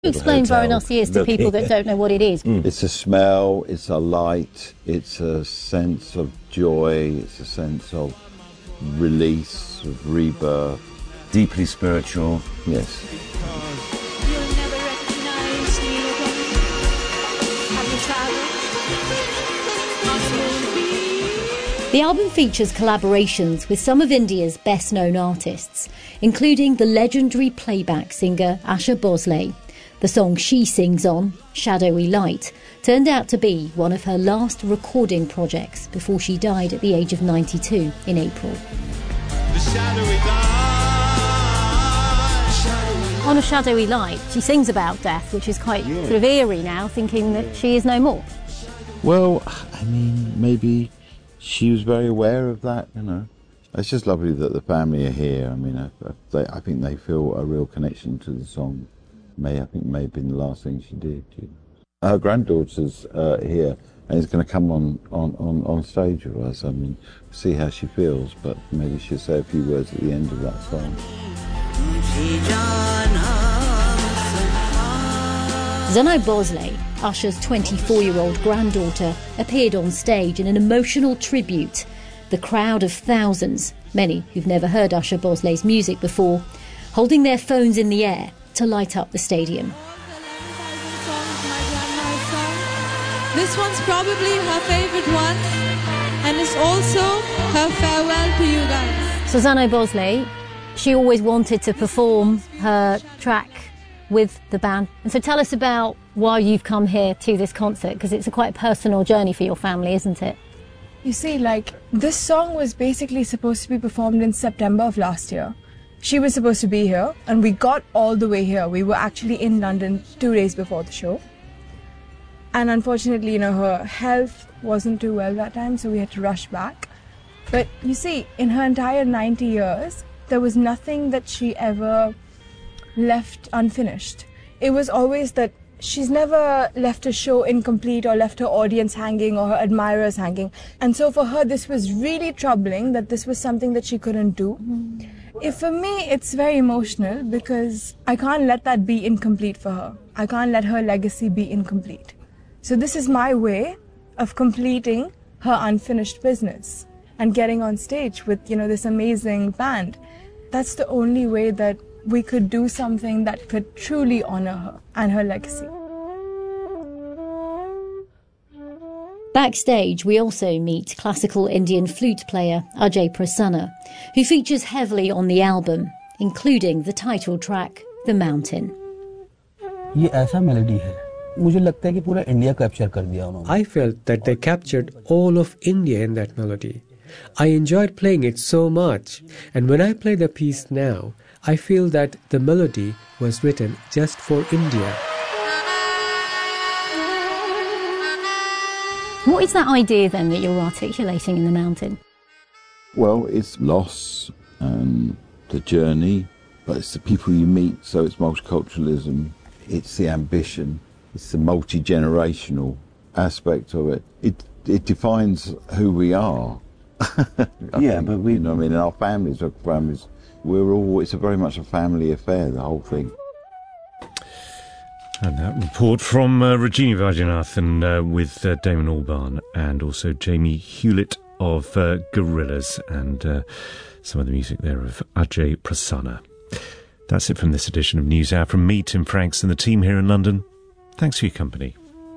Explain Varanasi is to people that don't know what it is. It's a smell, it's a light, it's a sense of joy, it's a sense of release, of rebirth. Deeply spiritual. Yes. You'll never recognize me again. Have you traveled? The album features collaborations with some of India's best-known artists, including the legendary playback singer Asha Bhosle. The song she sings on, Shadowy Light, turned out to be one of her last recording projects before she died at the age of 92 in April. On A Shadowy Light, she sings about death, which is quite sort of eerie now, thinking that she is no more. Well, I mean, maybe she was very aware of that, you know. It's just lovely that the family are here. I mean, I think they feel a real connection to the song. I think may have been the last thing she did. You know. Her granddaughter's here and is going to come on stage with us. I mean, see how she feels, but maybe she'll say a few words at the end of that song. Zanai Bhosle, Asha's 24-year-old granddaughter, appeared on stage in an emotional tribute. The crowd of thousands, many who've never heard Asha Bhosle's music before, holding their phones in the air to light up the stadium. This one's probably her favourite one, and it's also her farewell to you guys. So Zanai Bhosle, she always wanted to perform her track with the band. And so tell us about why you've come here to this concert, because it's a quite personal journey for your family, isn't it? You see, this song was basically supposed to be performed in September of last year. She was supposed to be here, and we got all the way here. We were actually in London 2 days before the show. And unfortunately, her health wasn't too well that time, so we had to rush back. But you see, in her entire 90 years, there was nothing that she ever left unfinished. It was always that she's never left a show incomplete or left her audience hanging or her admirers hanging. And so for her, this was really troubling that this was something that she couldn't do. For me, it's very emotional because I can't let that be incomplete for her. I can't let her legacy be incomplete. So this is my way of completing her unfinished business and getting on stage with, this amazing band. That's the only way that we could do something that could truly honor her and her legacy. Backstage, we also meet classical Indian flute player Ajay Prasanna, who features heavily on the album, including the title track, The Mountain. I felt that they captured all of India in that melody. I enjoyed playing it so much, and when I play the piece now, I feel that the melody was written just for India. What is that idea then that you're articulating in The Mountain? Well, it's loss and the journey, but it's the people you meet, so it's multiculturalism, it's the ambition, it's the multi-generational aspect of it. It defines who we are. But we... in our families, it's very much a family affair, the whole thing. And that report from Regina Vajanathan with Damon Albarn and also Jamie Hewlett of Gorillaz and some of the music there of Ajay Prasanna. That's it from this edition of News Hour. From me, Tim Franks, and the team here in London, thanks for your company.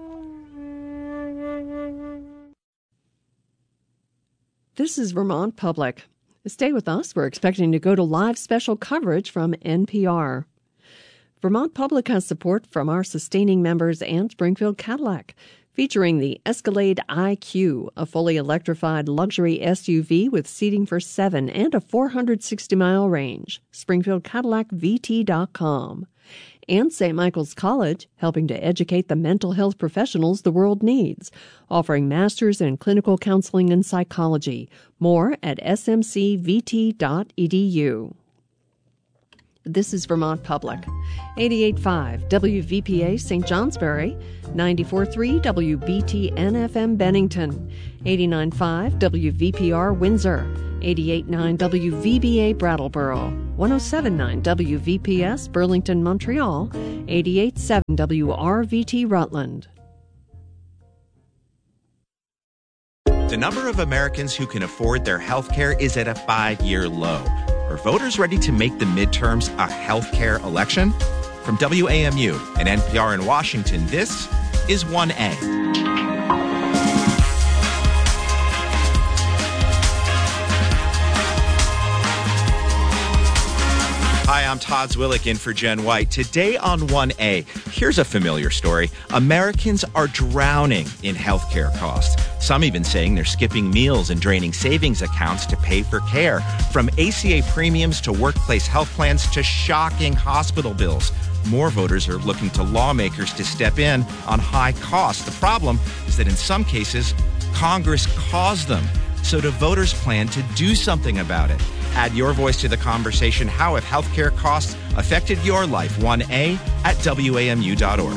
This is Vermont Public. Stay with us. We're expecting to go to live special coverage from NPR. Vermont Public has support from our sustaining members and Springfield Cadillac, featuring the Escalade IQ, a fully electrified luxury SUV with seating for 7 and a 460-mile range. SpringfieldCadillacVT.com. And St. Michael's College, helping to educate the mental health professionals the world needs, offering masters in clinical counseling and psychology. More at smcvt.edu. This is Vermont Public. 88.5 WVPA St. Johnsbury, 94.3 WBTN-FM Bennington, 89.5 WVPR Windsor, 88.9 WVBA Brattleboro, 107.9 WVPS Burlington, Montreal, 88.7 WRVT Rutland. The number of Americans who can afford their health care is at a 5-year low. Are voters ready to make the midterms a health care election? From WAMU and NPR in Washington, this is 1A. Hi, I'm Todd Zwillick in for Jen White. Today on 1A, here's a familiar story. Americans are drowning in healthcare costs. Some even saying they're skipping meals and draining savings accounts to pay for care. From ACA premiums to workplace health plans to shocking hospital bills. More voters are looking to lawmakers to step in on high costs. The problem is that in some cases, Congress caused them. So do voters plan to do something about it? Add your voice to the conversation. How have healthcare costs affected your life? 1A at WAMU.org.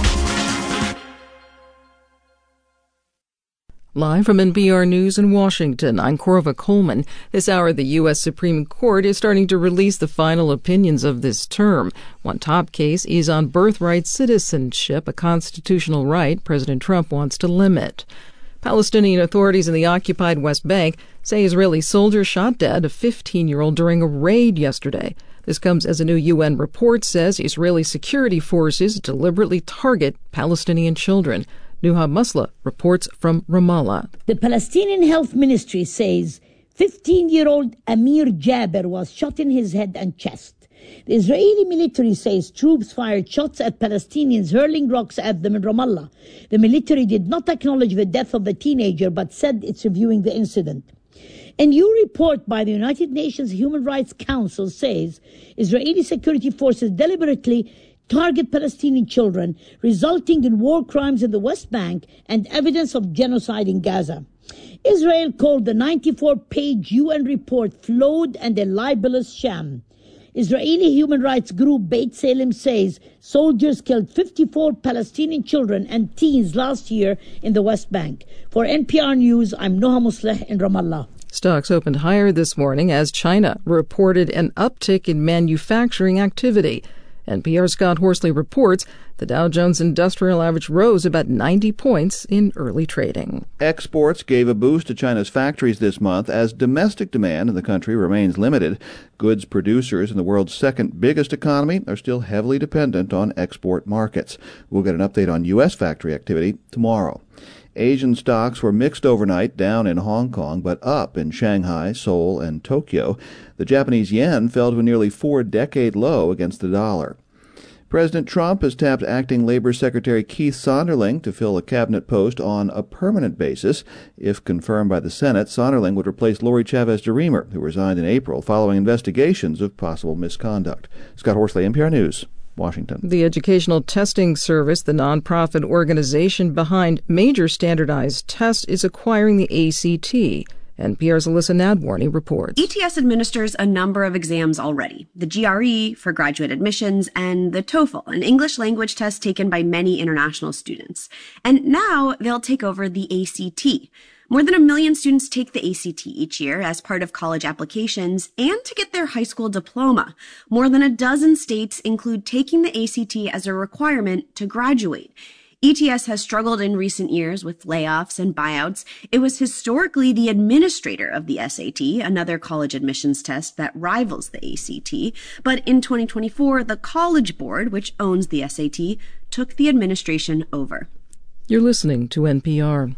Live from NPR News in Washington, I'm Corva Coleman. This hour, the U.S. Supreme Court is starting to release the final opinions of this term. One top case is on birthright citizenship, a constitutional right President Trump wants to limit. Palestinian authorities in the occupied West Bank say Israeli soldiers shot dead a 15-year-old during a raid yesterday. This comes as a new UN report says Israeli security forces deliberately target Palestinian children. Nuha Musla reports from Ramallah. The Palestinian Health Ministry says 15-year-old Amir Jaber was shot in his head and chest. The Israeli military says troops fired shots at Palestinians hurling rocks at them in Ramallah. The military did not acknowledge the death of the teenager but said it's reviewing the incident. A new report by the United Nations Human Rights Council says Israeli security forces deliberately target Palestinian children, resulting in war crimes in the West Bank and evidence of genocide in Gaza. Israel called the 94-page UN report flawed and a libelous sham. Israeli human rights group Beit Salem says soldiers killed 54 Palestinian children and teens last year in the West Bank. For NPR News, I'm Noha Musleh in Ramallah. Stocks opened higher this morning as China reported an uptick in manufacturing activity. NPR's Scott Horsley reports the Dow Jones Industrial Average rose about 90 points in early trading. Exports gave a boost to China's factories this month as domestic demand in the country remains limited. Goods producers in the world's second biggest economy are still heavily dependent on export markets. We'll get an update on U.S. factory activity tomorrow. Asian stocks were mixed overnight, down in Hong Kong, but up in Shanghai, Seoul, and Tokyo. The Japanese yen fell to a nearly 4-decade low against the dollar. President Trump has tapped acting Labor Secretary Keith Sonderling to fill a cabinet post on a permanent basis. If confirmed by the Senate, Sonderling would replace Lori Chavez-DeRemer, who resigned in April following investigations of possible misconduct. Scott Horsley, NPR News, Washington. The Educational Testing Service, the nonprofit organization behind major standardized tests, is acquiring the ACT. NPR's Alyssa Nadwarny reports. ETS administers a number of exams already. The GRE for graduate admissions and the TOEFL, an English language test taken by many international students. And now they'll take over the ACT. More than 1 million students take the ACT each year as part of college applications and to get their high school diploma. More than a dozen states include taking the ACT as a requirement to graduate. ETS has struggled in recent years with layoffs and buyouts. It was historically the administrator of the SAT, another college admissions test that rivals the ACT. But in 2024, the College Board, which owns the SAT, took the administration over. You're listening to NPR.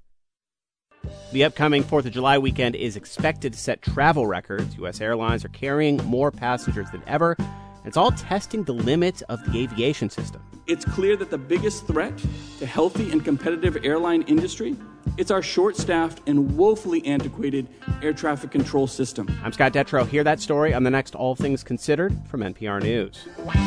The upcoming 4th of July weekend is expected to set travel records. U.S. airlines are carrying more passengers than ever. It's all testing the limits of the aviation system. It's clear that the biggest threat to healthy and competitive airline industry, it's our short-staffed and woefully antiquated air traffic control system. I'm Scott Detrow. Hear that story on the next All Things Considered from NPR News.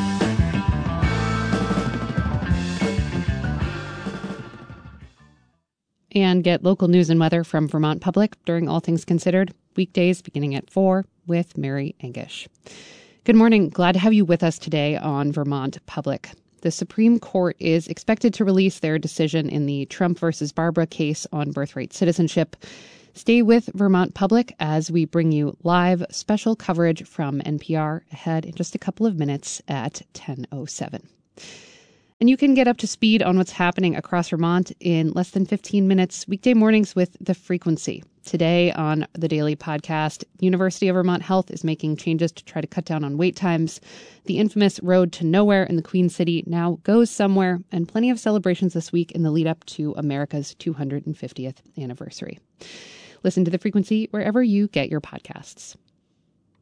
And get local news and weather from Vermont Public during All Things Considered, weekdays beginning at 4 with Mary Angish. Good morning. Glad to have you with us today on Vermont Public. The Supreme Court is expected to release their decision in the Trump versus Barbara case on birthright citizenship. Stay with Vermont Public as we bring you live special coverage from NPR ahead in just a couple of minutes at 10:07. And you can get up to speed on what's happening across Vermont in less than 15 minutes weekday mornings with The Frequency. Today on the Daily Podcast, University of Vermont Health is making changes to try to cut down on wait times. The infamous Road to Nowhere in the Queen City now goes somewhere, and plenty of celebrations this week in the lead up to America's 250th anniversary. Listen to The Frequency wherever you get your podcasts.